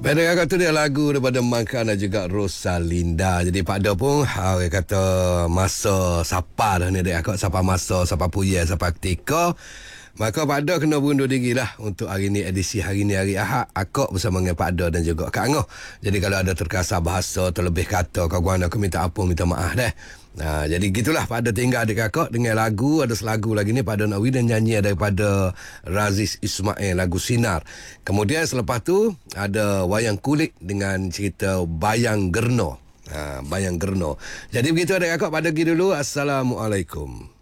Pada kakak tu dia lagu daripada Mangka dan juga Rosalinda. Jadi pada pun dia kata masa sapa dah ni dia kakak, sapa masa, sapa puya, sapa ketika. Maka Pak Ada kena berundur diri lah untuk hari ni, edisi hari ni hari Ahad. Akak bersama dengan Pak Ada dan juga Kak Angah. Jadi kalau ada terkasar bahasa, terlebih kata, kawan aku minta ampun, minta maaf dah. Nah, jadi gitulah Pak Ada tinggal adik kakak dengan lagu. Ada selagu lagi ni Pak Ada nak dan nyanyi daripada Raziz Ismail, lagu Sinar. Kemudian selepas tu ada Wayang Kulit dengan cerita Bayang Gerno. Bayang Gerno. Jadi begitu adik kakak, Pak Ada pergi dulu. Assalamualaikum.